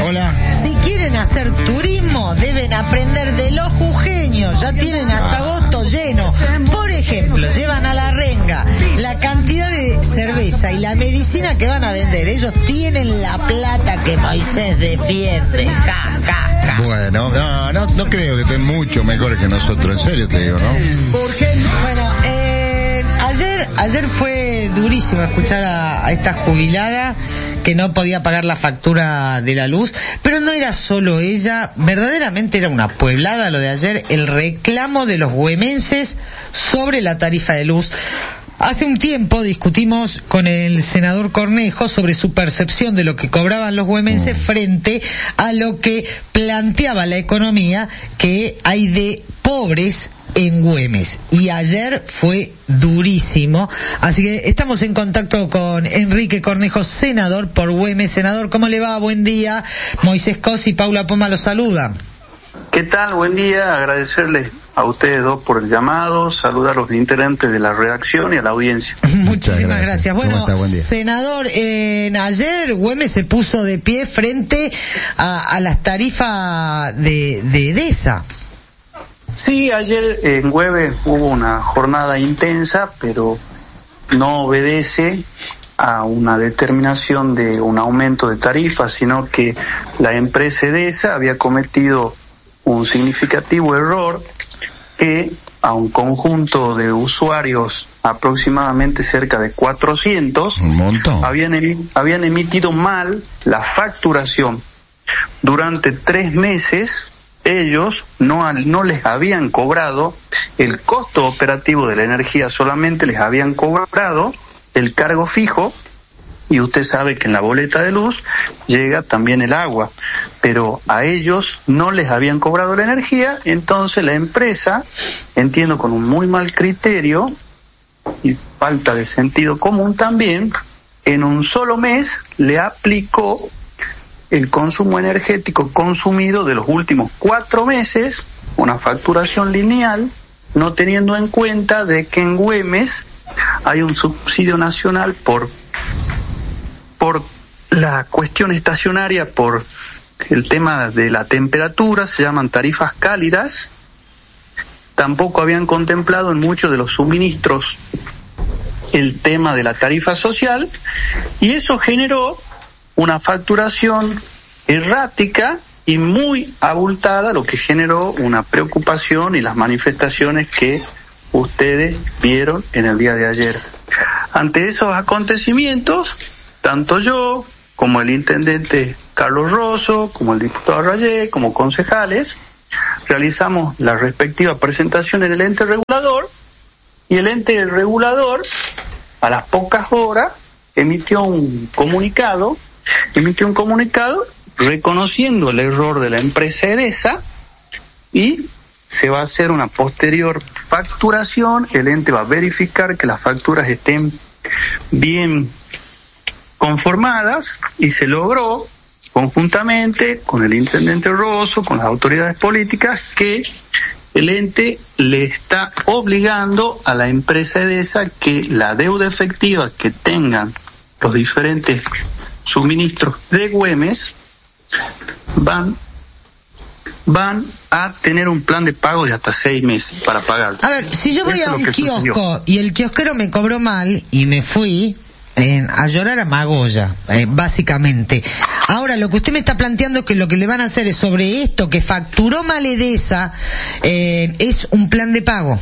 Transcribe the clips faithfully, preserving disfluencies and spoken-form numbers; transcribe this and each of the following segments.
Hola. Si quieren hacer turismo, deben aprender de los jujeños. Ya tienen hasta agosto lleno. Por ejemplo, llevan a la renga la cantidad de cerveza y la medicina que van a vender. Ellos tienen la plata que Moisés defiende. Ja, ja, ja. Bueno, no, no, no creo que estén mucho mejores que nosotros, en serio te digo, ¿no? ¿Por qué no? Bueno, eh, ayer, ayer fue durísimo escuchar a, a esta jubilada que no podía pagar la factura de la luz, pero no era solo ella, verdaderamente era una pueblada lo de ayer, el reclamo de los güemenses sobre la tarifa de luz. Hace un tiempo discutimos con el senador Cornejo sobre su percepción de lo que cobraban los güemenses frente a lo que planteaba la economía que hay de pobres en Güemes, y ayer fue durísimo, así que estamos en contacto con Enrique Cornejo, senador por Güemes. Senador, ¿cómo le va? Buen día. Moisés Cos y Paula Poma los saludan. ¿Qué tal? Buen día, agradecerles a ustedes dos por el llamado, saludar a los integrantes de la redacción y a la audiencia. Muchísimas gracias. gracias. Bueno, está? Buen día. Senador, eh, ayer Güemes se puso de pie frente a, a las tarifas de, de EDESA. Sí, ayer en Güemes hubo una jornada intensa, pero no obedece a una determinación de un aumento de tarifas, sino que la empresa EDESA había cometido un significativo error que a un conjunto de usuarios, aproximadamente cerca de cuatrocientos, un montón, habían, em- habían emitido mal la facturación. Durante tres meses ellos no, no les habían cobrado el costo operativo de la energía, solamente les habían cobrado el cargo fijo, y usted sabe que en la boleta de luz llega también el agua, pero a ellos no les habían cobrado la energía. Entonces la empresa, entiendo con un muy mal criterio y falta de sentido común también, en un solo mes le aplicó el consumo energético consumido de los últimos cuatro meses, una facturación lineal, no teniendo en cuenta de que en Güemes hay un subsidio nacional por por la cuestión estacionaria, por el tema de la temperatura, se llaman tarifas cálidas. Tampoco habían contemplado en muchos de los suministros el tema de la tarifa social, y eso generó una facturación errática y muy abultada, lo que generó una preocupación y las manifestaciones que ustedes vieron en el día de ayer. Ante esos acontecimientos, tanto yo como el intendente Carlos Rosso, como el diputado Rayé, como concejales, realizamos la respectiva presentación en el ente regulador, y el ente regulador, a las pocas horas, emitió un comunicado, emitió un comunicado reconociendo el error de la empresa EDESA, y se va a hacer una posterior facturación. El ente va a verificar que las facturas estén bien conformadas, y se logró conjuntamente con el intendente Rosso, con las autoridades políticas, que el ente le está obligando a la empresa EDESA que la deuda efectiva que tengan los diferentes suministros de Güemes van van a tener un plan de pago de hasta seis meses para pagar. A ver, si yo voy Esto a es un lo que kiosco sucedió. y el kiosquero me cobró mal y me fui eh, a llorar a Magoya, eh, básicamente. Ahora, lo que usted me está planteando es que lo que le van a hacer es sobre esto que facturó mal EDESA, eh, es un plan de pago.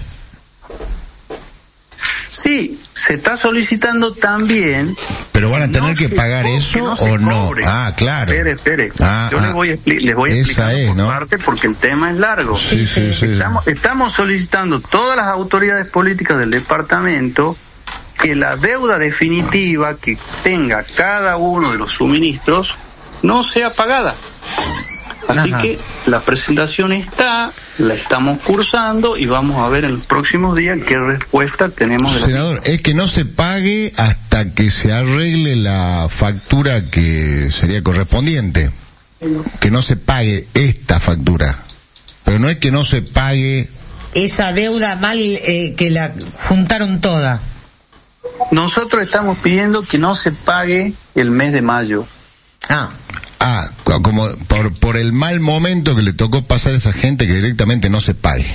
Sí, se está solicitando también. Pero van a tener no que se pagar co- eso que no se o no. cobre. Ah, claro. Espere, espere. Ah, Yo ah. les voy a, expli- les voy a Esa explicar es, por ¿no? parte, porque el tema es largo. Sí, sí, sí. Estamos, estamos solicitando todas las autoridades políticas del departamento que la deuda definitiva que tenga cada uno de los suministros no sea pagada. Así Ajá. que la presentación está, la estamos cursando, y vamos a ver en los próximos días qué respuesta tenemos de la... Senador, es que no se pague hasta que se arregle la factura que sería correspondiente. Que no se pague esta factura. Pero no es que no se pague... Esa deuda mal eh, que la juntaron toda. Nosotros estamos pidiendo que no se pague el mes de mayo. Ah. Ah, como por, por el mal momento que le tocó pasar a esa gente, que directamente no se pague.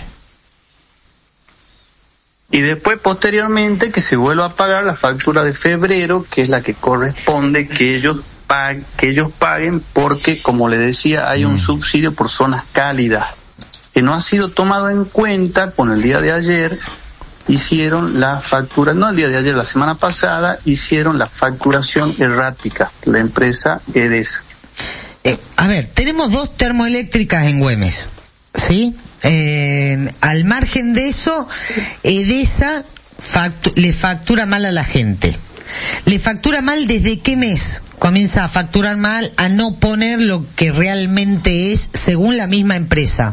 Y después, posteriormente, que se vuelva a pagar la factura de febrero, que es la que corresponde que ellos paguen, que ellos paguen, porque, como le decía, hay un mm. subsidio por zonas cálidas, que no ha sido tomado en cuenta. Con el día de ayer hicieron la factura, no el día de ayer, la semana pasada, hicieron la facturación errática, la empresa Edesa. Eh, a ver, tenemos dos termoeléctricas en Güemes, ¿sí? Eh, al margen de eso, Edesa factu- le factura mal a la gente. ¿Le factura mal desde qué mes? Comienza a facturar mal, a no poner lo que realmente es según la misma empresa.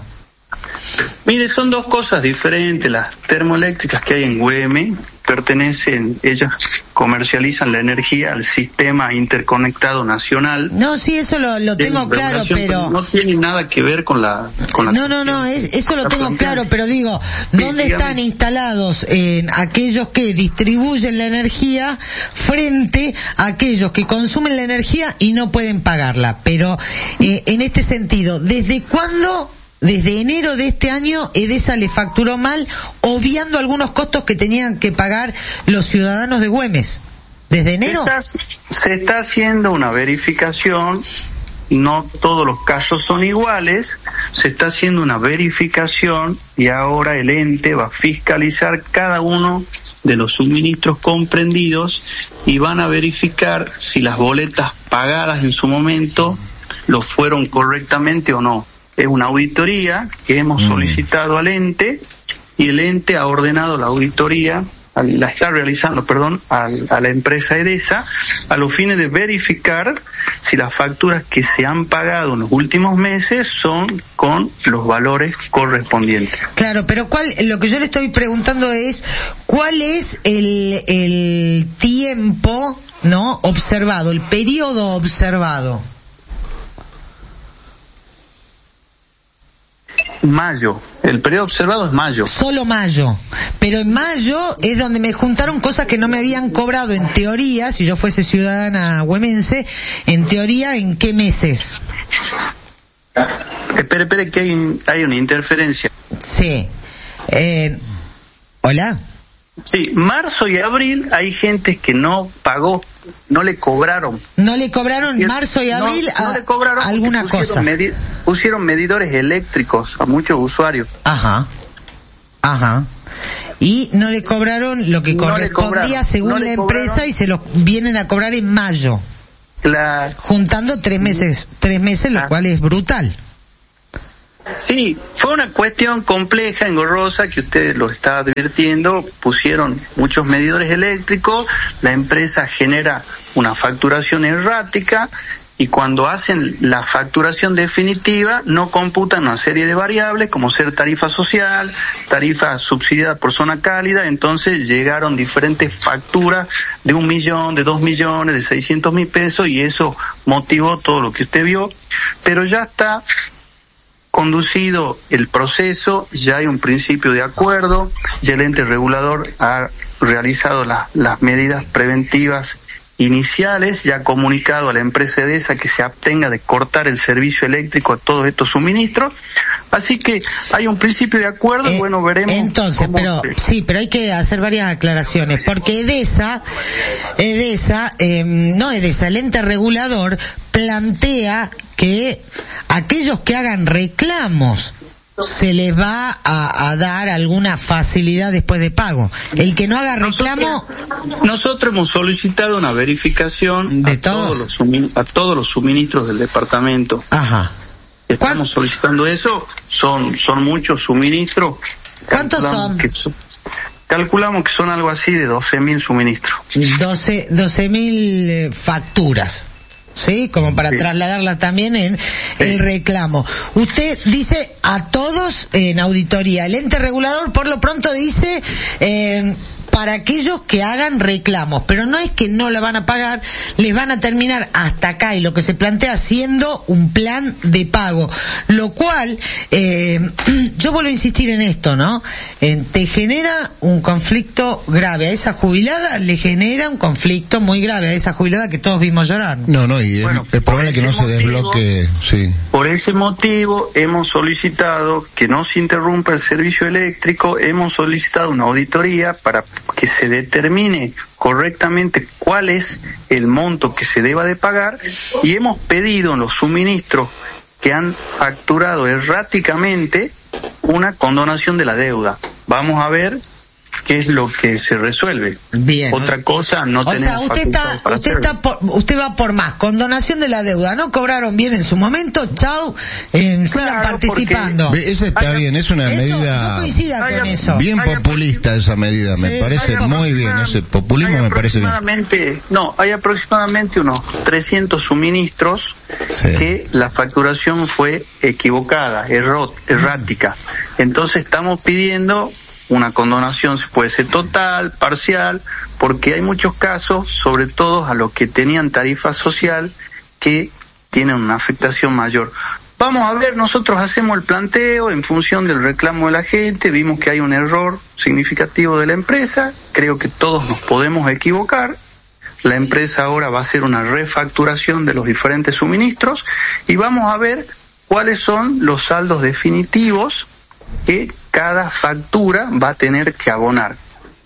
Mire, son dos cosas diferentes. Las termoeléctricas que hay en Güemes pertenecen, ellas comercializan la energía al sistema interconectado nacional. No, sí, eso lo, lo tengo claro, pero no tiene nada que ver con la con la no, no, no, es, eso lo tengo claro, pero digo, ¿dónde sí, están instalados en aquellos que distribuyen la energía frente a aquellos que consumen la energía y no pueden pagarla? Pero eh, en este sentido, ¿desde cuándo? Desde enero de este año, Edesa le facturó mal, obviando algunos costos que tenían que pagar los ciudadanos de Güemes. ¿Desde enero? Se está, se está haciendo una verificación, no todos los casos son iguales, se está haciendo una verificación y ahora el ente va a fiscalizar cada uno de los suministros comprendidos y van a verificar si las boletas pagadas en su momento lo fueron correctamente o no. Es una auditoría que hemos solicitado al ente y el ente ha ordenado la auditoría, la está realizando, perdón, a, a la empresa Edesa a los fines de verificar si las facturas que se han pagado en los últimos meses son con los valores correspondientes. Claro, pero cuál, lo que yo le estoy preguntando es cuál es el, el tiempo, ¿no? Observado, el periodo observado. Mayo, el periodo observado es mayo. Solo mayo, pero en mayo es donde me juntaron cosas que no me habían cobrado en teoría, si yo fuese ciudadana güemense, en teoría, ¿en qué meses? Espere, espere, que hay, hay una interferencia. Sí. Eh, ¿Hola? Sí, marzo y abril hay gente que no pagó, no le cobraron. No le cobraron y marzo y abril no, a, no le cobraron alguna pusieron cosa. Medi- pusieron medidores eléctricos a muchos usuarios. Ajá, ajá. Y no le cobraron lo que no correspondía según no la cobraron. empresa y se los vienen a cobrar en mayo. La... Juntando tres meses, tres meses, lo ah. cual es brutal. Sí, fue una cuestión compleja, engorrosa, que ustedes lo está advirtiendo. Pusieron muchos medidores eléctricos, la empresa genera una facturación errática y cuando hacen la facturación definitiva no computan una serie de variables como ser tarifa social, tarifa subsidiada por zona cálida. Entonces llegaron diferentes facturas de un millón, de dos millones, de seiscientos mil pesos y eso motivó todo lo que usted vio, pero ya está conducido el proceso, ya hay un principio de acuerdo, ya el ente regulador ha realizado la, las medidas preventivas iniciales, ya ha comunicado a la empresa Edesa que se abstenga de cortar el servicio eléctrico a todos estos suministros, así que hay un principio de acuerdo, eh, bueno, veremos. Entonces, pero se... sí, pero hay que hacer varias aclaraciones, porque Edesa, Edesa, eh, no Edesa, el ente regulador plantea que aquellos que hagan reclamos se les va a, a dar alguna facilidad después de pago. El que no haga reclamo... Nosotros, nosotros hemos solicitado una verificación de a todos, todos los sumin, a todos los suministros del departamento. Ajá. Estamos solicitando eso, son son muchos suministros. ¿Cuántos son? Que son? Calculamos que son algo así de doce mil suministros. doce mil eh, facturas. Sí, como para sí. trasladarla también en sí. el reclamo. Usted dice a todos en auditoría. El ente regulador por lo pronto dice, eh, para aquellos que hagan reclamos, pero no es que no la van a pagar, les van a terminar hasta acá, y lo que se plantea siendo un plan de pago, lo cual, eh, yo vuelvo a insistir en esto, ¿no? Eh, te genera un conflicto grave, a esa jubilada le genera un conflicto muy grave, a esa jubilada que todos vimos llorar. No, no, y bueno, es, es probable que no motivo, se desbloquee, sí. Por ese motivo hemos solicitado que no se interrumpa el servicio eléctrico, hemos solicitado una auditoría para que se determine correctamente cuál es el monto que se deba de pagar, y hemos pedido en los suministros que han facturado erráticamente una condonación de la deuda. Vamos a ver qué es lo que se resuelve. Bien. Otra cosa no o tenemos. O sea, usted está, usted está por, usted va por más condonación de la deuda. No cobraron bien en su momento, chau, en, claro, sigan participando. Porque... Esa está haya, bien, es una eso, medida. No coincida haya, con eso. Bien haya, populista esa medida, me sí, parece muy bien. Ese populismo me parece bien. No, hay aproximadamente unos trescientos suministros sí. que la facturación fue equivocada, error, errática. Entonces estamos pidiendo una condonación, se puede ser total, parcial, porque hay muchos casos, sobre todo a los que tenían tarifa social, que tienen una afectación mayor. Vamos a ver, nosotros hacemos el planteo en función del reclamo de la gente, vimos que hay un error significativo de la empresa, creo que todos nos podemos equivocar. La empresa ahora va a hacer una refacturación de los diferentes suministros y vamos a ver cuáles son los saldos definitivos que cada factura va a tener que abonar,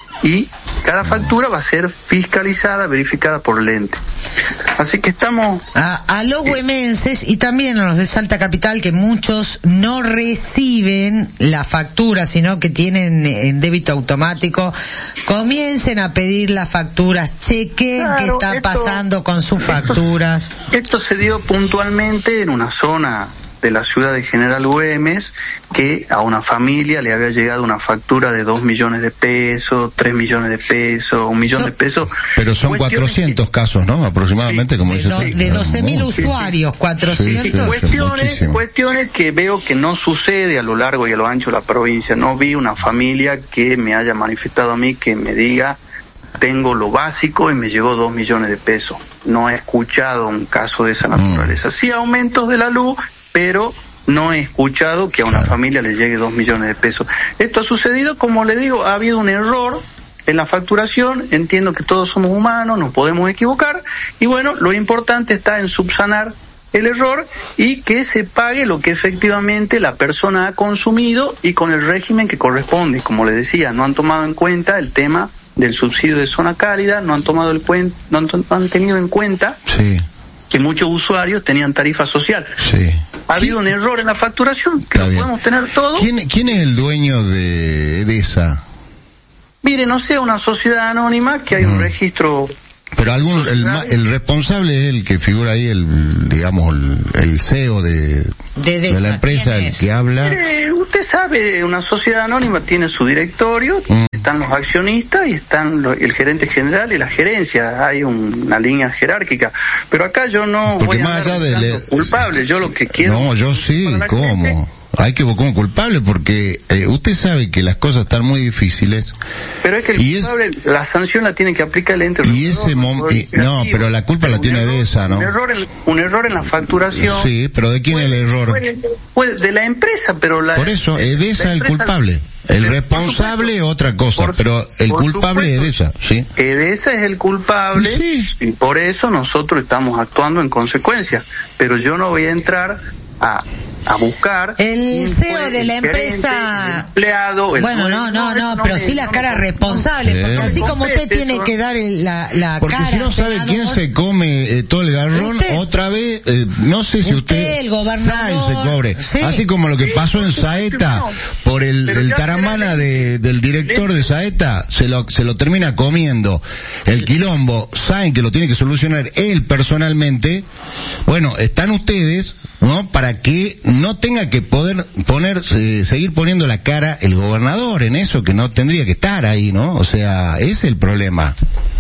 y cada factura va a ser fiscalizada, verificada por el ente. Así que estamos a, a los huemenses y también a los de Salta Capital, que muchos no reciben la factura, sino que tienen en débito automático, comiencen a pedir las facturas, chequen claro, qué está esto, pasando con sus facturas. Esto, esto se dio puntualmente en una zona de la ciudad de General Güemes, que a una familia le había llegado una factura de dos millones de pesos, tres millones de pesos, un millón de pesos. Pero son cuatrocientos que... casos, ¿no? Aproximadamente, sí, como dice. De, de doce mil usuarios, sí, cuatrocientos. Sí, sí, cuestiones, cuestiones que veo que no sucede a lo largo y a lo ancho de la provincia. No vi una familia que me haya manifestado a mí que me diga, tengo lo básico y me llegó dos millones de pesos. No he escuchado un caso de esa naturaleza. Mm. Sí, aumentos de la luz, pero no he escuchado que a una familia le llegue dos millones de pesos. Esto ha sucedido, como le digo, ha habido un error en la facturación, entiendo que todos somos humanos, nos podemos equivocar, y bueno, lo importante está en subsanar el error y que se pague lo que efectivamente la persona ha consumido y con el régimen que corresponde. Como le decía, no han tomado en cuenta el tema del subsidio de zona cálida, no han tomado el cuen- no han, no han tenido en cuenta sí. que muchos usuarios tenían tarifa social. Sí. Ha habido un error en la facturación, que lo podemos tener todo. ¿Quién, ¿Quién es el dueño de EDESA? Mire, no sé, una sociedad anónima que hay mm. un registro. Pero algún el, el responsable es el que figura ahí, el digamos el, el C E O de, de, de la empresa, el que habla. Mire, usted sabe, una sociedad anónima tiene su directorio, mm. están los accionistas y están los, el gerente general y la gerencia. Hay un, una línea jerárquica. Pero acá yo no Porque voy a más allá de le... culpable. Yo lo que quiero. No, yo sí. ¿Cómo? Gente, hay que buscar un culpable porque eh, usted sabe que las cosas están muy difíciles. Pero es que el culpable, es, la sanción la tiene que aplicar el ente. Y ese mom, y, no, pero la culpa pero la tiene EDESA, ¿no? Un error, en, un error en la facturación. Sí, pero ¿de quién puede, es el error? Puede, puede, de la empresa, pero la. Por eso, EDESA es el culpable. El responsable otra cosa, por, pero el culpable es EDESA, ¿sí? EDESA es el culpable sí. y por eso nosotros estamos actuando en consecuencia. Pero yo no voy a entrar a a buscar el C E O de la empresa, el empleado, el bueno, no, no, no, no, pero no sí la cara no, responsable, sí. porque así como usted tiene que dar el, la, la porque cara. Porque si no sabe senador, quién se come eh, todo el garrón, usted, otra vez, eh, no sé si usted, usted el gobernador, se cobre. Sí. Así como lo que pasó en Saeta, por el, el taramana de, del director de Saeta, se lo, se lo termina comiendo. El quilombo, saben que lo tiene que solucionar él personalmente. Bueno, están ustedes, ¿no? Para que no tenga que poder poner, eh, seguir poniendo la cara el gobernador en eso, que no tendría que estar ahí, ¿no? O sea, ese es el problema.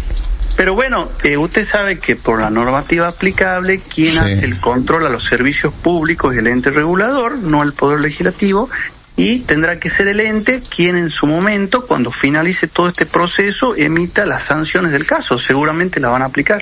Pero bueno, eh, usted sabe que por la normativa aplicable, quien sí. hace el control a los servicios públicos es el ente regulador, no el Poder Legislativo, y tendrá que ser el ente quien en su momento, cuando finalice todo este proceso, emita las sanciones del caso. Seguramente la van a aplicar.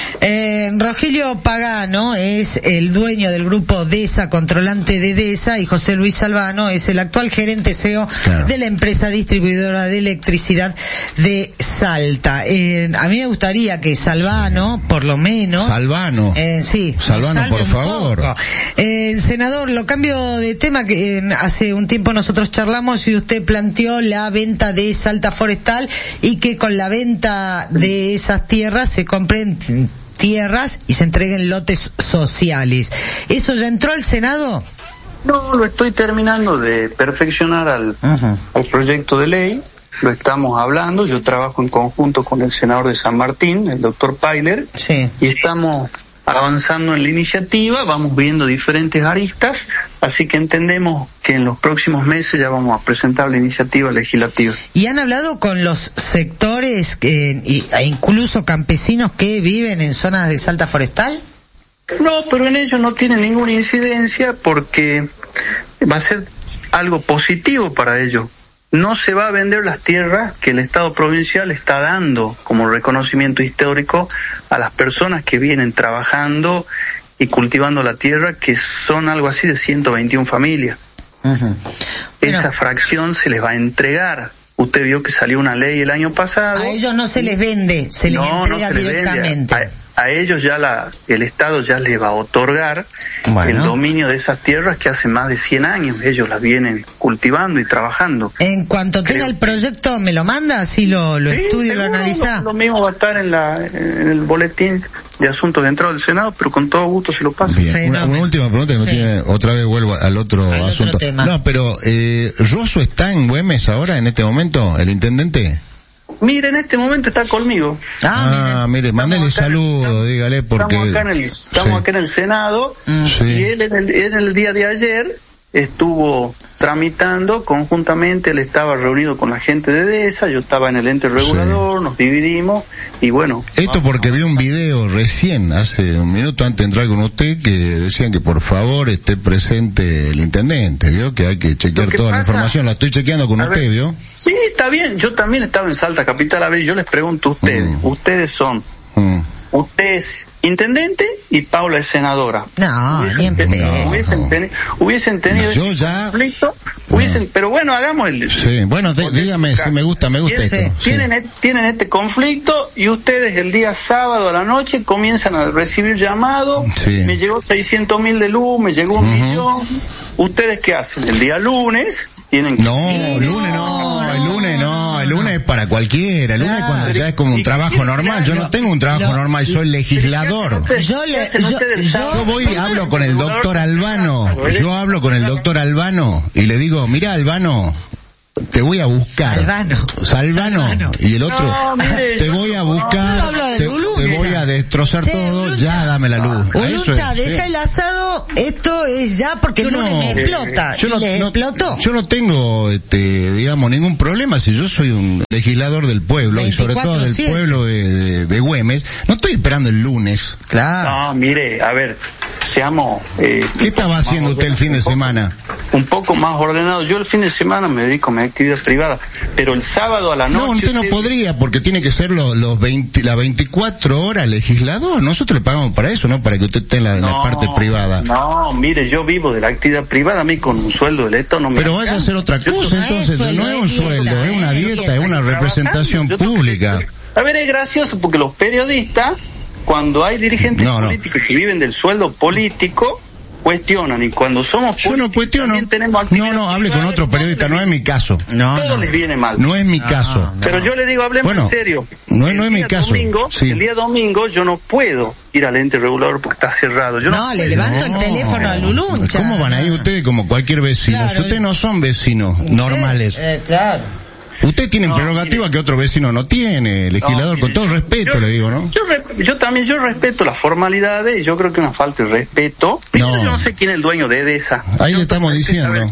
Eh, Rogelio Pagano es el dueño del grupo DESA, controlante de DESA, y José Luis Salvano es el actual gerente C E O claro. de la empresa distribuidora de electricidad de Salta. Eh, a mí me gustaría que Salvano, por lo menos... Salvano. Eh, sí. Salvano, por favor. Eh, senador, lo cambio de tema, que eh, hace un tiempo nosotros charlamos y usted planteó la venta de Salta Forestal y que con la venta de esas tierras se compren tierras y se entreguen lotes sociales. ¿Eso ya entró al Senado? No, lo estoy terminando de perfeccionar al, uh-huh. al proyecto de ley. Lo estamos hablando. Yo trabajo en conjunto con el senador de San Martín, el doctor Pailer, sí. y estamos avanzando en la iniciativa, vamos viendo diferentes aristas, así que entendemos que en los próximos meses ya vamos a presentar la iniciativa legislativa. ¿Y han hablado con los sectores eh, e incluso campesinos que viven en zonas de Salta Forestal? No, pero en ello no tiene ninguna incidencia porque va a ser algo positivo para ellos. No se va a vender las tierras que el Estado provincial está dando como reconocimiento histórico a las personas que vienen trabajando y cultivando la tierra, que son algo así de ciento veintiuna familias. Uh-huh. Esa Pero, fracción se les va a entregar. Usted vio que salió una ley el año pasado. A ellos no se les vende, se les no, entrega no se directamente. Les vende. A, a ellos ya la, el Estado ya les va a otorgar bueno. el dominio de esas tierras que hace más de cien años ellos las vienen cultivando y trabajando. En cuanto tenga Creo. el proyecto, ¿me lo manda? Así lo, lo sí, estudio y lo analiza. Lo, lo mismo va a estar en, la, en el boletín de asuntos de entrada del Senado, pero con todo gusto se lo paso. Una, una última pregunta que sí. no tiene, otra vez vuelvo al otro al asunto. Otro tema. No, pero eh, ¿Rosso está en Güemes ahora, en este momento, el intendente? Mire, en este momento está conmigo. Ah, ah mire, mándele saludos, dígale, porque... Estamos acá en el, estamos sí. acá en el Senado, sí. y él en el, en el día de ayer estuvo tramitando conjuntamente, él estaba reunido con la gente de DESA, yo estaba en el ente regulador, sí. nos dividimos, y bueno... Esto porque vi un video recién, hace un minuto antes de entrar con usted, que decían que por favor esté presente el intendente, ¿vio? Que hay que chequear que toda pasa, la información, la estoy chequeando con usted, ver, ¿vio? Sí, está bien, yo también estaba en Salta Capital, a ver, yo les pregunto a ustedes, mm. ustedes son... Mm. Usted es intendente y Paula es senadora. No, hubiesen, ten, no, hubiesen, no. Ten, hubiesen tenido yo ya conflicto, hubiesen, no. pero bueno, hagamos el... Sí, bueno, de, dígame, sí, me gusta, me gusta esto. Tienen, sí. tienen este conflicto y ustedes el día sábado a la noche comienzan a recibir llamados, sí. me llegó seiscientos mil de luz, me llegó un uh-huh. millón. ¿Ustedes qué hacen? El día lunes... Tienen que... No, el lunes no, el lunes no, el lunes es para cualquiera, el lunes cuando ya es como un trabajo normal, yo no tengo un trabajo normal, soy legislador. Yo le, yo, yo voy y hablo con el doctor Albano, yo hablo con el doctor Albano y le digo, mira Albano, te voy a buscar. Salvano. Salvano. Salvano. Y el otro, no, mire, te voy a buscar, no, te, te voy a destrozar sí, todo, Ulucha. Ya dame la luz. Ulucha, deja sí. el asado, esto es ya porque el lunes no, me explota. Yo no, ¿Les no, explotó? Yo no tengo, este, digamos, ningún problema si yo soy un legislador del pueblo y sobre todo del pueblo de, de, de Güemes. No estoy esperando el lunes. Claro. No, mire, a ver, seamos... Eh, ¿Qué estaba haciendo usted el fin de semana? Un poco más ordenado. Yo el fin de semana me dedico a mi actividad privada, pero el sábado a la noche... No, usted no podría, porque tiene que ser los, los veinte, las veinticuatro horas legislador. Nosotros le pagamos para eso, ¿no? Para que usted esté en la, no, la parte privada. No, mire, yo vivo de la actividad privada, a mí con un sueldo del Estado no me... Pero vaya a hacer otra cosa, entonces, no es, no es un sueldo, es una dieta, es una representación pública. A ver, es gracioso porque los periodistas, cuando hay dirigentes no, políticos no. que viven del sueldo político, cuestionan, y cuando somos yo no cuestiono no no hable con otro periodista, no es mi caso, no, todo no. les viene mal, no es mi no, caso no. Pero yo le digo, hablemos bueno, en serio, no, no es mi caso domingo, sí. el día domingo yo no puedo ir al ente regulador porque está cerrado. Yo no, no le levanto no. el teléfono al Uluncha. ¿Cómo van a ir ustedes como cualquier vecino? Claro. Ustedes no son vecinos ¿Usted? normales. Eh, claro. Usted tiene no, prerrogativa mire, que otro vecino no tiene, legislador, no, con todo respeto yo, le digo, ¿no? Yo, yo también, yo respeto las formalidades, y yo creo que una falta de respeto. Primero, no. yo no sé quién es el dueño de EDESA. Ahí yo le estamos diciendo.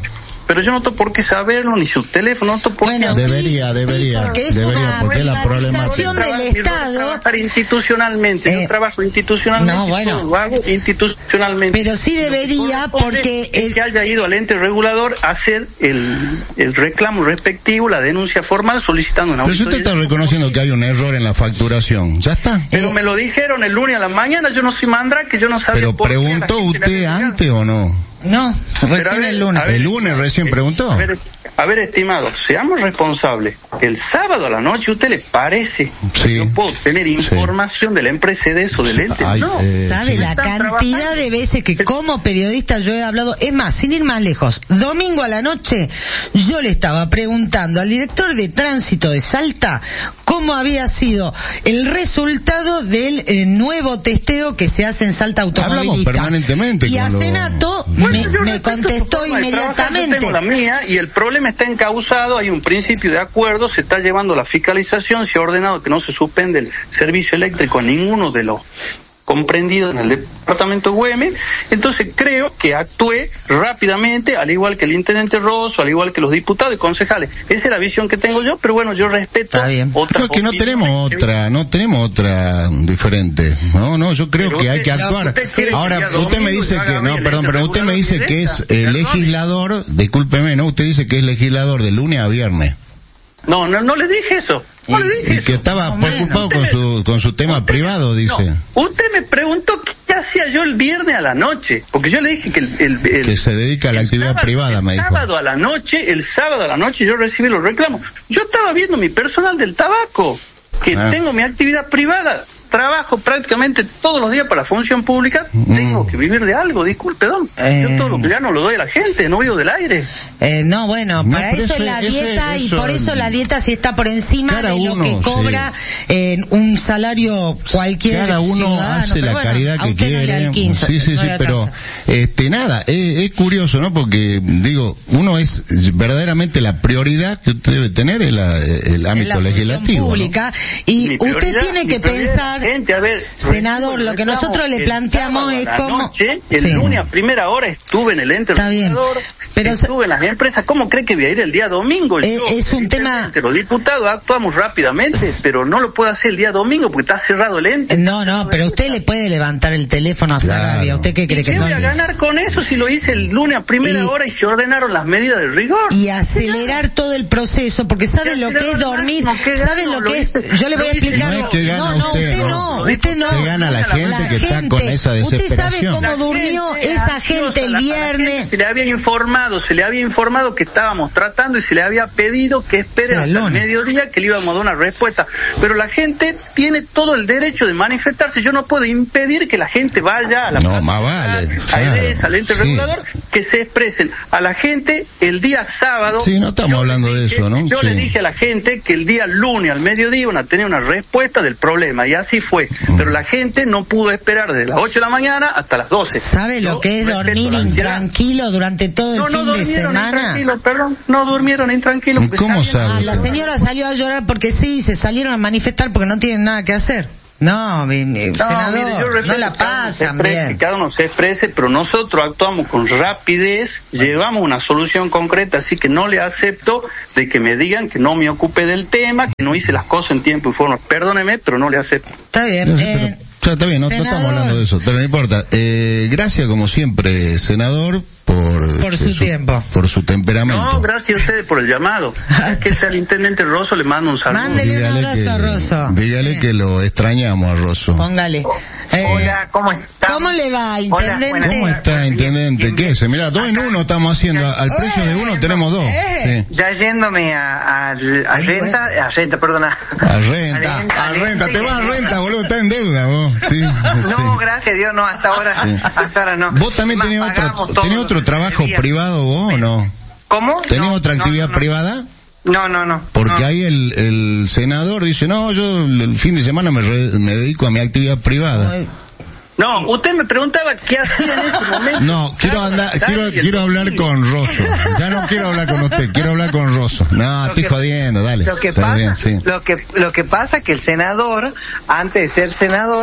pero yo no tengo por qué saberlo, ni su teléfono, no tengo por qué... Bueno, debería, sí, debería, sí, porque es debería, una porque es la privatización problemática. del Estado. Trabajar institucionalmente, Eh, yo trabajo institucionalmente, no, bueno. todo lo hago institucionalmente. Pero sí debería, porque es el- que haya ido al ente regulador a hacer el, el reclamo respectivo, la denuncia formal, solicitando una Pero si usted está reconociendo que hay un error en la facturación, ya está. Pero Eh, me lo dijeron el lunes a la mañana, yo no soy mandra, que yo no sabía Pero por qué a la preguntó gente le usted había llegado. antes o no. no, Pero a recién ver, el lunes. a ver, El lunes recién eh, preguntó. A ver, a ver, estimado, seamos responsables. El sábado a la noche, ¿a usted le parece Sí. que yo puedo tener información de la empresa de eso, del ente? Ay, no. eh, ¿Sabe sí. la Están cantidad trabajando. de veces que como periodista yo he hablado? Es más, sin ir más lejos, domingo a la noche yo le estaba preguntando al director de tránsito de Salta cómo había sido el resultado del eh, nuevo testeo que se hace en Salta Automovilista. Hablamos permanentemente Y con a lo- Senato Bueno, me, yo me respeto su contestó forma de trabajar, yo inmediatamente. tengo la mía y el problema está encauzado, hay un principio de acuerdo, se está llevando la fiscalización, se ha ordenado que no se suspende el servicio eléctrico a ninguno de los comprendidos en el departamento Güemes, entonces creo que actué rápidamente, al igual que el intendente Rosso, al igual que los diputados y concejales. Esa es la visión que tengo yo, pero bueno, yo respeto Está bien. otras Creo que no opiniones tenemos que- otra, no tenemos otra diferente. No, no, yo creo Pero que hay usted- que actuar. usted quiere que Ahora, ya usted me domingo dice haga que, no, bien perdón, el pero usted me dice regulador que es directa. eh, Perdón. legislador, discúlpeme, ¿no? Usted dice que es legislador de lunes a viernes. No, no, no le dije eso. No le dije Y eso. que estaba Más o preocupado menos. con su, con su tema Usted- privado, dice. No, usted me preguntó qué hacía yo el viernes a la noche, porque yo le dije que el, el- el- Que se dedica a la el actividad sábado- privada, me el dijo. sábado a la noche, el sábado a la noche yo recibí los reclamos. Yo estaba viendo mi personal del tabaco, que Ah. tengo mi actividad privada. Trabajo prácticamente todos los días para la función pública, Mm. tengo que vivir de algo, disculpe, don. Eh. Yo todo lo que gano lo doy a la gente, no vivo del aire. Eh, no, bueno, No, para pero eso es ese- la ese- dieta y eso- por eso la dieta sí está por encima Cada de lo uno, que cobra en un salario cualquier Cada uno ciudadano. hace Pero la bueno, caridad a que usted no le quiere. alcanza, sí, sí, no sí, le pero alcanza. este nada, es, es curioso, ¿no? Porque digo, uno es verdaderamente la prioridad que usted debe tener en la, el En la ámbito función legislativo. ¿no? pública y Mi usted prioridad- tiene mi que prioridad, pensar, gente, a ver, senador, lo que nosotros le el planteamos sábado a es la cómo noche, el Sí. lunes a primera hora estuve en el ente Está bien, regulador, pero estuve en las empresas. ¿Cómo cree que voy a ir el día domingo? Eh, Yo, es un tema- evidentemente, los diputados actuamos rápidamente, pero no lo puedo hacer el día domingo porque está cerrado el ente. no, no, pero usted le puede levantar el teléfono a Claro. Sarabia. ¿Usted qué ¿Y cree que qué no? voy a ganar con eso si lo hice el lunes a primera Y- hora y se ordenaron las medidas de rigor? Y acelerar todo el proceso, porque sabe lo que es dormir, sabe lo que es, yo le voy a explicar, No es que gana no, no, usted, usted no. no, usted no, Que gana la gente que está con esa usted sabe desesperación. cómo La durmió gente esa ansiosa, gente el la- a la gente viernes. se le había informado, se le había informado que estábamos tratando y se le había pedido que espere Sí, el hasta el lunes. mediodía que le íbamos a dar una respuesta. Pero la gente tiene todo el derecho de manifestarse. Yo no puedo impedir que la gente vaya a la No, plaza más central, vale, a claro, EDES, al ente sí. regulador, que se expresen. A la gente el día sábado. Sí, no estamos yo hablando le de dije- eso, ¿no? Yo Sí. le dije a la gente que el día lunes al mediodía iban a tener una respuesta del problema y así fue. Mm. Pero la gente no pudo esperar desde las ocho de la mañana hasta las doce. ¿Sabe lo Yo que es respeto dormir la ansiedad. intranquilo durante todo el No, no fin de durmieron semana? intranquilos, perdón, no durmieron intranquilos. porque ¿Cómo está bien. sabe? Ah, la señora salió a llorar porque sí, se salieron a manifestar porque no tienen nada que hacer. No, mi, mi No, senador, mire, yo respeto no la que cada uno se pasan exprese, que bien. cada uno se exprese, pero nosotros actuamos con rapidez, llevamos una solución concreta, así que no le acepto de que me digan que no me ocupe del tema, que no hice las cosas en tiempo y forma. Perdóneme, pero no le acepto. Está bien. No, sí, eh, pero- o sea, está bien, no, no estamos senador. hablando de eso, pero no importa. Eh, gracias como siempre, senador, por, Por su tiempo. por su temperamento. No, gracias a ustedes por el llamado. Que sea el intendente Rosso, le mando un saludo. Mándele un Dígale abrazo a Rosso. dígale Sí. que lo extrañamos a Rosso. Póngale. Eh, Hola, ¿cómo está? ¿Cómo le va, Hola, intendente? buenas ¿Cómo está, intendente? ¿Qué es? Mira, dos en uno estamos haciendo. Al precio de uno tenemos dos. Eh. Sí. Ya yéndome a, a, a Ay, renta, a renta, perdona. A renta, A a renta, renta, te sí. vas a renta, boludo, está en deuda vos. Sí, No, sí. gracias a Dios, no, hasta ahora, hasta ahora no. ¿Vos también Más tenés pagamos otro, todos tenés los otro trabajo días. privado vos o no? ¿Cómo? ¿Tenés No, otra no, actividad no, no. privada? No, no, no. Porque no. ahí el, el senador dice, no, yo el fin de semana me, re- me dedico a mi actividad privada. Ay, No, usted me preguntaba qué hacía en ese momento. No, quiero andar, quiero, quiero hablar con Rosso. Ya no quiero hablar con usted, quiero hablar con Rosso. No, Lo estoy que- jodiendo, dale. Lo que Está pasa, bien, sí. lo que, lo que pasa es que el senador, antes de ser senador,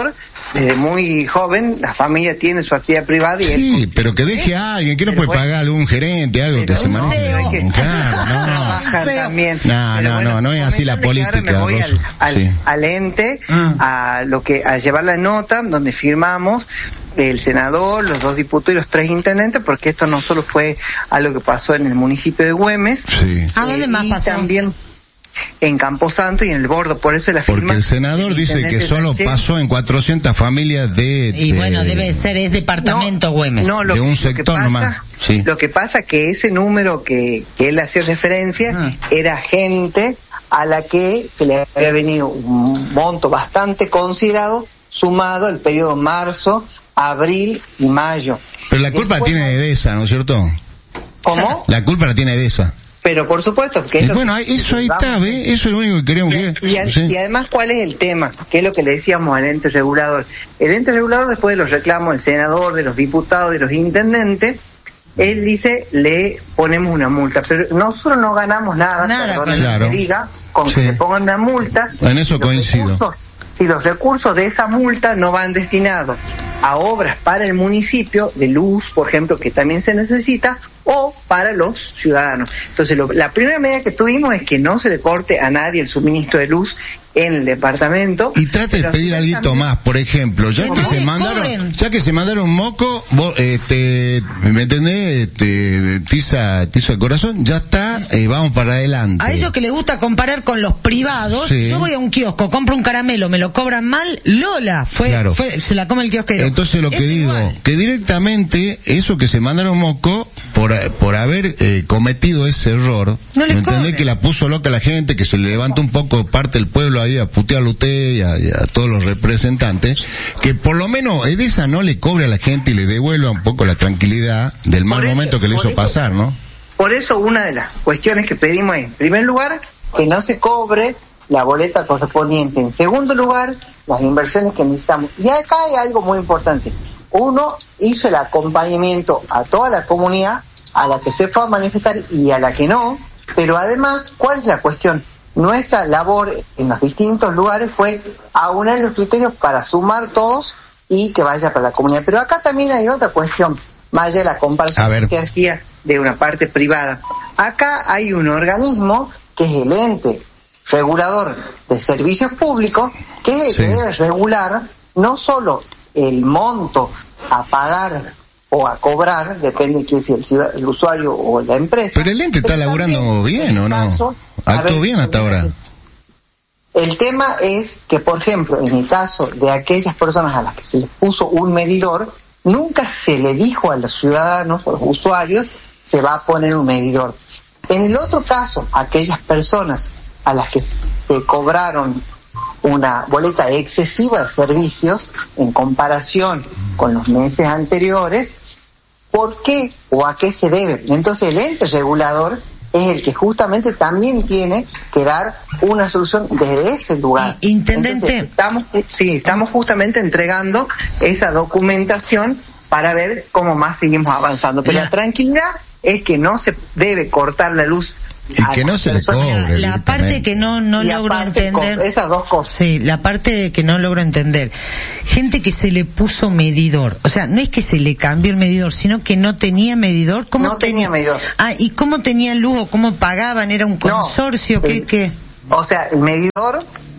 desde muy joven, la familia tiene su actividad privada y sí, él, pero que deje a alguien, que no puede bueno, pagar algún gerente, algo que se maneje. que Claro, no. trabajan también. No, Pero no, bueno, no, no es así la comentan de que política, ahora me voy Rosso. al, al, Sí. al ente, Ah. a lo que, a llevar la nota donde firmamos el senador, los dos diputados y los tres intendentes, porque esto no solo fue algo que pasó en el municipio de Güemes, Sí. ¿A dónde eh, más y pasó? también en Camposanto y en el Bordo, por eso la firma. Porque el senador del dice que intendente solo Sánchez. pasó en cuatrocientas familias de... Y de- bueno, debe ser, es departamento Güemes. No, lo, de un lo que sector pasa, nomás, sí. Lo que pasa que ese número que, que él hacía referencia Ah. era gente a la que se le había venido un monto bastante considerado sumado el periodo marzo, abril y mayo. Pero la culpa Después- tiene Edesa, ¿no es cierto? ¿Cómo? La culpa la tiene Edesa. Pero por supuesto que Y es lo bueno, que- eso ahí está, ¿ves? Eso es lo único que queríamos que... Y, a- sí. y además, ¿cuál es el tema? Que es lo que le decíamos al ente regulador. El ente regulador, después de los reclamos del senador, de los diputados, de los intendentes, él dice, le ponemos una multa. Pero nosotros no ganamos nada, Nada, perdónenme claro. que diga, con Sí. que le pongan una multa. En eso Los coincido. recursos- si los recursos de esa multa no van destinados a obras para el municipio, de luz, por ejemplo, que también se necesita, o para los ciudadanos. Entonces, lo, la primera medida que tuvimos es que no se le corte a nadie el suministro de luz en el departamento. Y trate de pero pedir también- algo más, por ejemplo, ya Que que no se le mandaron, cobren. ya que se mandaron moco, vos, este, ¿me entendés? Este, tiza, tiza el corazón, ya está, eh, vamos para adelante. A ellos que les gusta comparar con los privados, Sí. yo voy a un kiosco, compro un caramelo, me lo cobran mal, Lola, fue, Claro. fue se la come el kiosquero. Entonces lo que Es digo, igual. que directamente eso que se mandaron moco, por, por haber eh, cometido ese error, No le ¿me entendés? cobren. Que la puso loca la gente, que se le levantó un poco parte del pueblo ahí a putearlo a usted y a, y a todos los representantes, que por lo menos Edesa no le cobre a la gente y le devuelva un poco la tranquilidad del mal Por eso- momento que le por hizo eso- pasar, ¿no? Por eso una de las cuestiones que pedimos es, en primer lugar, que no se cobre la boleta correspondiente. En segundo lugar, las inversiones que necesitamos. Y acá hay algo muy importante. Uno hizo el acompañamiento a toda la comunidad, a la que se fue a manifestar y a la que no, pero además, ¿cuál es la cuestión? Nuestra labor en los distintos lugares fue aunar los criterios para sumar todos y que vaya para la comunidad. Pero acá también hay otra cuestión, más allá de la A comparación ver. que hacía de una parte privada. Acá hay un organismo que es el ente regulador de servicios públicos, que es el Sí. que debe regular no solo el monto a pagar o a cobrar, depende que si el, ciudad- el usuario o la empresa. Pero el ente está pero laburando también, bien, en ¿o no? caso- a Actuó ver, bien hasta ahora. El tema es que, por ejemplo, en el caso de aquellas personas a las que se les puso un medidor, nunca se le dijo a los ciudadanos o los usuarios se va a poner un medidor. En el otro caso, aquellas personas a las que se cobraron una boleta excesiva de servicios en comparación con los meses anteriores, ¿por qué o a qué se debe? Entonces el ente regulador es el que justamente también tiene que dar una solución desde ese lugar. I- intendente. Entonces, estamos, sí, estamos justamente entregando esa documentación para ver cómo más seguimos avanzando. Pero La- la tranquilidad es que no se debe cortar la luz. Y a que no las se le personas. cobre. La, la directamente. parte que no, no Y logro aparte, entender. con esas dos cosas. Sí, la parte que no logro entender. Gente que se le puso medidor. O sea, no es que se le cambió el medidor, sino que no tenía medidor. ¿Cómo No tenía medidor. Ah, ¿y cómo tenían luz o cómo pagaban? ¿Era un consorcio? No, ¿Qué, el- qué? O sea, el medidor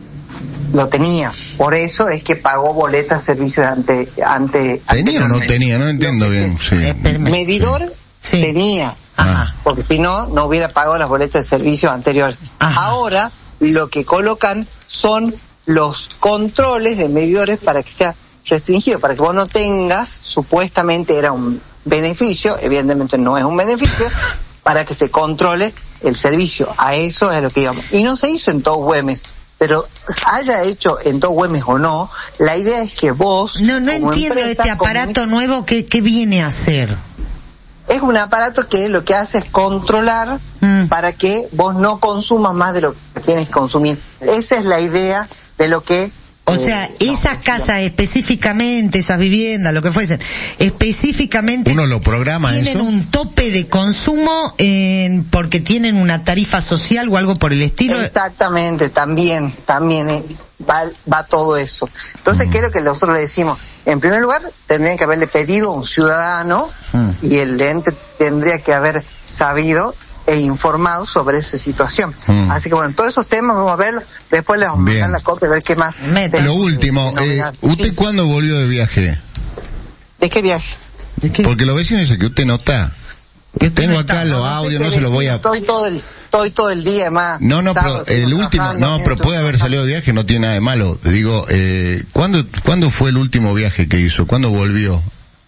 lo tenía. Por eso es que pagó boletas de servicios ante... ante ¿Tenía o no anteriormente. tenía? No entiendo bien. Sí. Eh, espérame. Medidor Sí. tenía. Ajá. Porque si no, no hubiera pagado las boletas de servicio anteriores. Ajá. Ahora, lo que colocan son los controles de medidores para que sea restringido, para que vos no tengas, supuestamente era un beneficio, evidentemente no es un beneficio, para que se controle el servicio. A eso es a lo que íbamos. Y no se hizo en todo Güemes, pero haya hecho en todo Güemes o no, la idea es que vos... No, no como entiendo empresa, este aparato como- nuevo que, que viene a hacer. Es un aparato que lo que hace es controlar Mm. para que vos no consumas más de lo que tienes que consumir. Esa es la idea de lo que... O eh, sea, nos esas decía. casas específicamente, esas viviendas, lo que fuesen, específicamente Uno lo programa tienen eso. un tope de consumo en, porque tienen una tarifa social o algo por el estilo. Exactamente, también, también. eh. va, va todo eso. Entonces, ¿qué es lo que nosotros le decimos? En primer lugar, tendrían que haberle pedido a un ciudadano mm. y el ente tendría que haber sabido e informado sobre esa situación. Mm. Así que bueno, todos esos temas vamos a verlos, después les vamos a mandar la copia a ver qué más. Mete. Lo último, eh, ¿usted sí. cuándo volvió de viaje? ¿De qué viaje? ¿De qué? Porque los vecinos dicen que usted no está. Yo tengo acá los audios, no se los voy a... Estoy todo el, estoy todo el día más. No, no, pero el último, no, pero puede haber salido de viaje, no tiene nada de malo. Digo, eh, ¿cuándo, ¿cuándo fue el último viaje que hizo? ¿Cuándo volvió?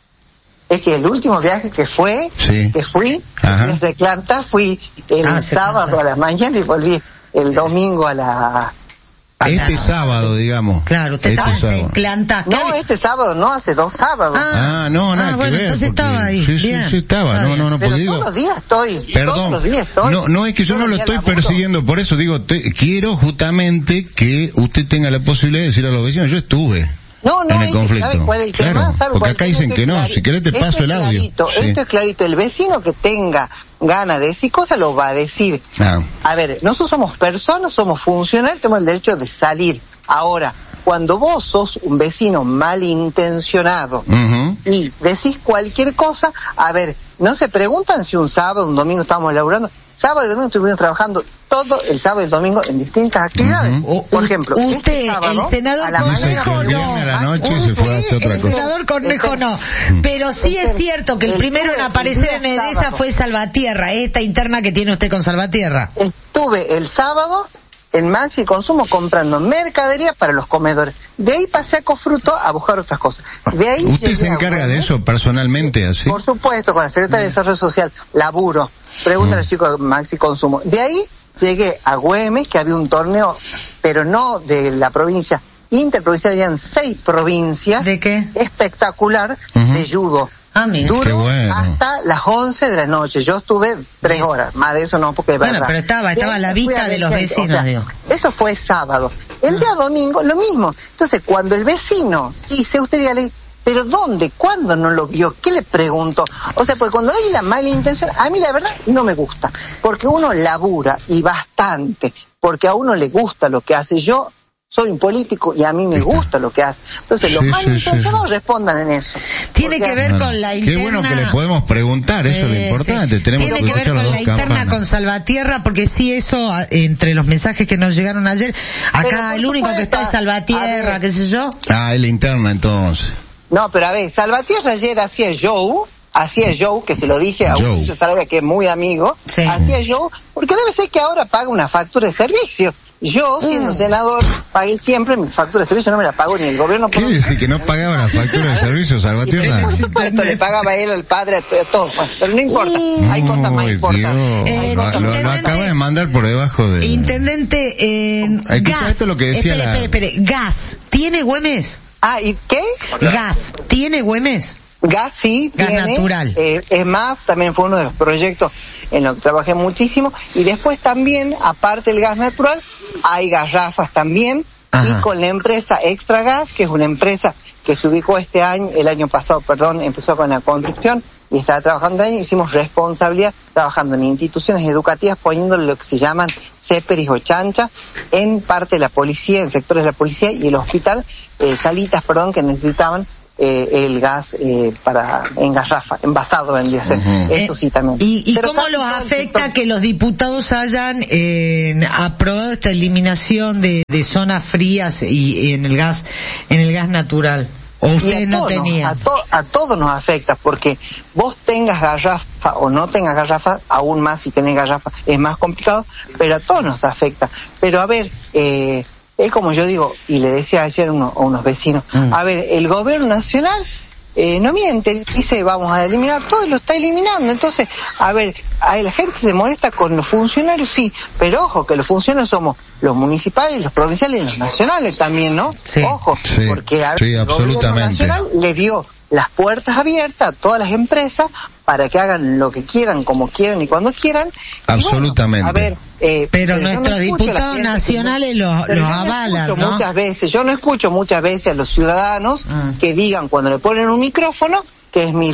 Es que el último viaje que fue, sí. que fui, Ajá. desde Atlanta, fui el ah, sábado a la mañana y volví el domingo a la... Este sábado, digamos. Claro, usted este estaba en Atlanta. No, este sábado, no, hace dos sábados. Ah, ah no, nada ah, que bueno, ver. Entonces porque, estaba ahí. Sí, sí, Bien. sí, estaba. No, no, no, pero pues digo. Todos los días estoy. Perdón. Todos los días estoy. No, no, es que yo no lo estoy persiguiendo, por eso digo, te, quiero justamente que usted tenga la posibilidad de decir a los vecinos, yo estuve. No, no, en el conflicto. ¿sabe cuál es el claro, tema? ¿Sabe porque cuál acá es? dicen que no, clarito. si querés te paso esto el audio. Clarito, sí. Esto es clarito, el vecino que tenga ganas de decir cosas lo va a decir. Ah. A ver, nosotros somos personas, somos funcionarios, tenemos el derecho de salir. Ahora, cuando vos sos un vecino malintencionado uh-huh. y decís cualquier cosa, a ver, no se preguntan si un sábado, un domingo estamos laburando. Sábado y domingo estuvimos trabajando todo el sábado y el domingo en distintas actividades. Uh-huh. Por ejemplo, usted, este sábado, el senador Cornejo no. A la noche usted, se fue a hacer otra el cosa. senador Cornejo no. Pero sí es cierto que el, el primero en aparecer en Edesa fue Salvatierra, esta interna que tiene usted con Salvatierra. Estuve el sábado en Maxi Consumo comprando mercadería para los comedores. De ahí pasé a Cofruto a buscar otras cosas. De ahí ¿Usted se encarga de eso personalmente, así? Por supuesto, con la Secretaría de Desarrollo Social, laburo. Pregúntale al chico de Maxi Consumo. De ahí llegué a Güemes, que había un torneo, pero no de la provincia interprovincial, habían seis provincias. ¿De qué? Espectacular, uh-huh. de judo. Ah, mira. Duró Qué bueno. hasta las once de la noche. Yo estuve tres horas, más de eso no, porque es bueno, verdad. Pero estaba, estaba a la vista de los vecinos, o sea, digo. Eso fue sábado. El día domingo, lo mismo. Entonces, cuando el vecino dice, usted dígale, ¿pero dónde? ¿Cuándo no lo vio? ¿Qué le pregunto? O sea, porque cuando hay la mala intención, a mí la verdad no me gusta. Porque uno labura, y bastante, porque a uno le gusta lo que hace. Yo soy un político y a mí me gusta lo que hace. Entonces, los sí, malintencionados sí, sí. respondan en eso. Tiene porque, que ver bueno, con la interna... Qué bueno que le podemos preguntar, eso sí, es lo importante. Sí. Tenemos Tiene que, que ver con la interna campanas. Con Salvatierra, porque sí, eso, entre los mensajes que nos llegaron ayer, acá el único que está es Salvatierra, qué sé yo. Ah, es la interna entonces. No, pero a ver, Salvatierra ayer hacía show... Hacía Joe, que se lo dije a un Sarabia que es muy amigo, sí. hacía Joe, porque debe ser que ahora paga una factura de servicio. Yo, siendo mm. senador, pagué siempre mi factura de servicio, no me la pagó ni el gobierno. ¿Qué decir que no pagaba la factura de servicio, Salvatierra? Por supuesto, le pagaba él, el padre, a todos, pero no importa, mm. hay cosas más importantes. Eh, lo, lo, lo acaba de mandar por debajo de... Intendente, eh, gas. Esto es lo que decía espere, la... espere, espere, gas, ¿tiene Güemes? Ah, ¿y qué? Gas, ¿tiene Güemes? Gas sí, gas tiene, natural. Eh, es más, también fue uno de los proyectos en los que trabajé muchísimo. Y después también, aparte del gas natural, hay garrafas también. Ajá. Y con la empresa Extra Gas, que es una empresa que se ubicó este año, el año pasado, perdón, empezó con la construcción y estaba trabajando ahí. Hicimos responsabilidad trabajando en instituciones educativas, poniéndole lo que se llaman ceperis o chancha en parte de la policía, en sectores de la policía y el hospital, eh, salitas, perdón, que necesitaban Eh, el gas eh, para en garrafa, envasado vendría a ser. Uh-huh. Eso sí también. ¿Y, y cómo los afecta que los diputados hayan eh, aprobado esta eliminación de, de zonas frías y, y en el gas en el gas natural? ¿O ustedes no tenían? A, to, a todos nos afecta, porque vos tengas garrafa o no tengas garrafa, aún más si tenés garrafa es más complicado, pero a todos nos afecta. Pero a ver, eh es como yo digo, y le decía ayer a, uno, a unos vecinos, mm. a ver, el gobierno nacional eh, no miente, dice vamos a eliminar todo y lo está eliminando. Entonces, a ver, a la gente se molesta con los funcionarios, sí, pero ojo, que los funcionarios somos los municipales, los provinciales y los nacionales también, ¿no? Sí. Ojo, sí, porque a ver, sí, el absolutamente. gobierno nacional le dio las puertas abiertas a todas las empresas para que hagan lo que quieran, como quieran y cuando quieran. Absolutamente. Y bueno, a ver, eh, pero nuestros no diputados nacionales los lo avalan, no ¿no? Muchas veces, yo no escucho muchas veces a los ciudadanos mm. que digan cuando le ponen un micrófono que es mi ley.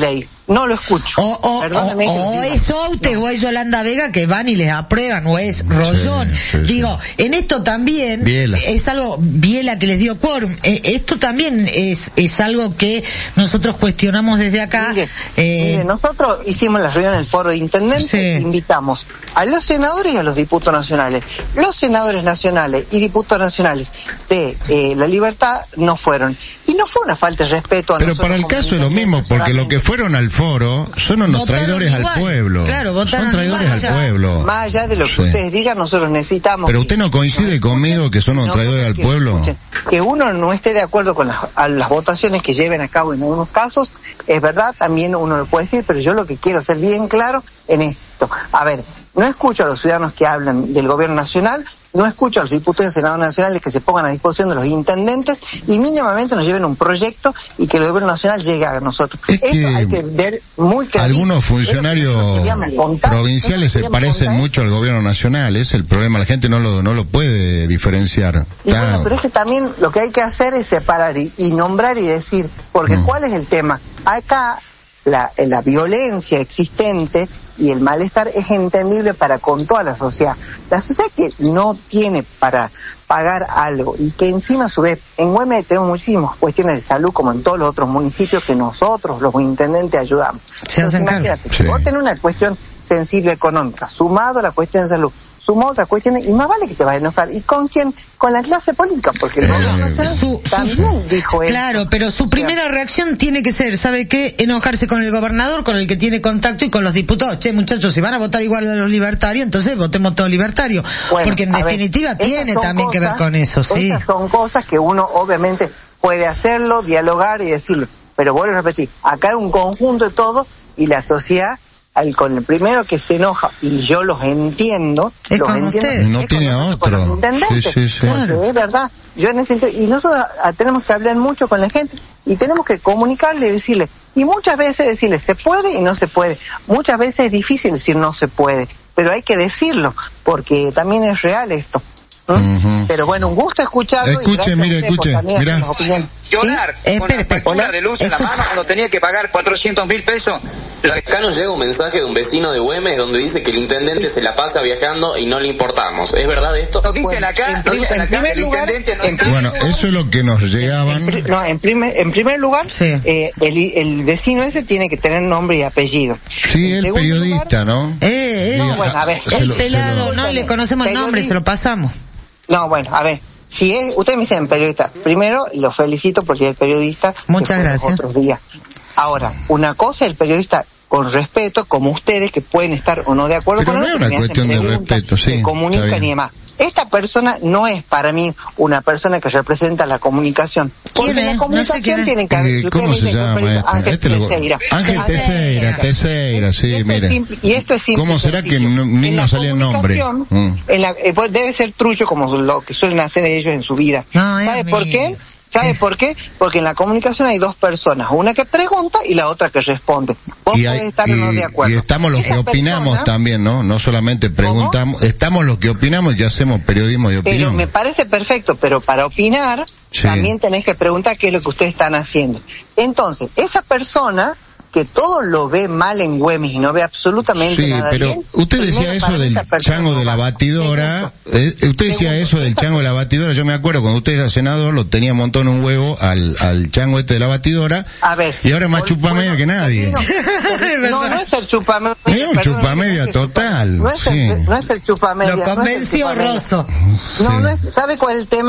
no lo escucho. O, o, Perdóneme o, que lo o diga. es Oute No. o es Yolanda Vega que van y les aprueban, o es Rollón. Sí, sí, Digo, sí. en esto también Biela. es algo, Biela que les dio quórum, eh, esto también es es algo que nosotros cuestionamos desde acá. Mire, eh, mire, nosotros hicimos la reunión en el foro de intendentes, Sí. e invitamos a los senadores y a los diputados nacionales. Los senadores nacionales y diputados nacionales de eh, La Libertad no fueron. Y no fue una falta de respeto a Pero nosotros para el como caso es lo mismo, intendentes porque lo solamente. que fueron al foro son unos Votaron traidores igual. al pueblo. Claro, votaron son traidores igual, al o sea, pueblo. Más allá de lo que Sí. ustedes digan, nosotros necesitamos... Pero que- usted no coincide que- conmigo que son unos no, traidores al que pueblo. escuchen, que uno no esté de acuerdo con las, a las votaciones que lleven a cabo en algunos casos, es verdad, también uno lo puede decir, pero yo lo que quiero ser bien claro en esto. A ver, no escucho a los ciudadanos que hablan del gobierno nacional, no escucho a los diputados y senadores nacionales que se pongan a disposición de los intendentes y mínimamente nos lleven un proyecto y que el gobierno nacional llegue a nosotros. Es Eso que hay que ver muy clarito. algunos Eso funcionarios no queríamos contar, provinciales eso se queríamos parecen contar. mucho al gobierno nacional, es el problema, la gente no lo no lo puede diferenciar. Y Está- bueno, pero es que también lo que hay que hacer es separar y, y nombrar y decir, porque Mm. ¿cuál es el tema? Acá la, la violencia existente y el malestar es entendible para con toda la sociedad. La sociedad que no tiene para pagar algo y que encima a su vez, en Güemes tenemos muchísimas cuestiones de salud como en todos los otros municipios que nosotros, los intendentes, ayudamos. Se hacen cargo. Imagínate, Sí. si vos tenés una cuestión sensible económica, sumado a la cuestión de salud, sumado a otras cuestiones, y más vale que te vas a enojar. ¿Y con quién? Con la clase política, porque el Eh, gobierno nacional su- su- también dijo eso. Claro, pero su primera reacción tiene que ser, ¿sabe qué? Enojarse con el gobernador, con el que tiene contacto y con los diputados. Che, muchachos, si van a votar igual a los libertarios, entonces votemos todos libertarios. Bueno, Porque en a ver, definitiva esas tiene son también que ver cosas- con eso, sí. Esas son cosas que uno obviamente puede hacerlo, dialogar y decirlo. Pero vuelvo a repetir, acá hay un conjunto de todo y la sociedad, al, con el primero que se enoja, y yo los entiendo, Es los con entiendo, usted. No es tiene con a nosotros, con otro. los intendentes. Sí, sí, sí. Porque Claro. es verdad, yo en ese sentido, y nosotros ah, tenemos que hablar mucho con la gente y tenemos que comunicarle y decirle, y muchas veces decirle se puede y no se puede, muchas veces es difícil decir no se puede, pero hay que decirlo, porque también es real esto. ¿Mm? Ujú. Pero bueno, un gusto escucharlo. Escuche, y gracias a mire, usted por escuche, también hacer mirá. las opiniones. Llorar Eh, con espere, la espere. factura de luz en la Escuche. mano cuando tenía que pagar cuatrocientos mil pesos. Acá nos llega un mensaje de un vecino de Güemes donde dice que el intendente se la pasa viajando y no le importamos. ¿Es verdad esto? Nos dicen Bueno, acá, en nos prim- dicen en acá primer que el lugar, intendente no en está. Bueno, eso es lo que nos llegaban. Pri- No, en primer, en primer lugar, Sí. eh, el, el vecino ese tiene que tener nombre y apellido. Sí, En el segundo periodista, lugar, ¿no? Eh, eh, Sí, No, bueno, a ver, se el lo- se pelado, lo- no le conocemos el nombre, se lo pasamos. No, bueno, a ver, si es, ustedes me dicen periodista, primero lo felicito porque es periodista. Muchas que fue los gracias. Otros días. Ahora, una cosa es el periodista con respeto, como ustedes que pueden estar o no de acuerdo Pero con no él, es que una me hacen cuestión de preguntas, respeto, sí, se está comunican bien. y demás. Esta persona no es para mí una persona que representa la comunicación. Porque ¿Quién es? la no sé comunicación quién es. tiene que haber. Eh, si ustedes ¿Cómo me se dicen que es llama periodista, este? Ángel Este lo- Teixeira. Ángel Teixeira. Teixeira, Teixeira, sí, Y esto es mire. simple- y esto es simple ¿Cómo y será que sencillo. no- ni En la nos salía el nombre? comunicación, Mm. en la- eh, pues debe ser trucho como lo que suelen hacer ellos en su vida. No, es ¿Sabe por mío. qué? ¿Sabe Eh. por qué? Porque en la comunicación hay dos personas, una que pregunta y la otra que responde. Vos Y, podés hay- estar o no y- de acuerdo. y estamos los Esa que opinamos persona- también, ¿no? No solamente preguntamos, estamos los que opinamos y hacemos periodismo de Pero opinión. me parece perfecto, pero para opinar Sí. también tenés que preguntar qué es lo que ustedes están haciendo. Entonces, esa persona que todo lo ve mal en Güemes y no ve absolutamente Sí, nada pero bien. usted primero, decía eso para del esa persona chango no de la va. batidora, eh, usted decía Segundo, eso del esa- chango de la batidora, yo me acuerdo cuando usted era senador lo tenía un montón un huevo al, al chango este de la batidora, A ver. y ahora es más por- chupamedia bueno, que nadie. No, Es no, verdad. no es el chupamedia. Es un perdón, chupamedia no es el total, chupamedia, No es, el, sí. no es el chupamedia. Lo no es el convenció chupamedia. Rosso. No, Sí. no es, ¿sabe cuál es el tema?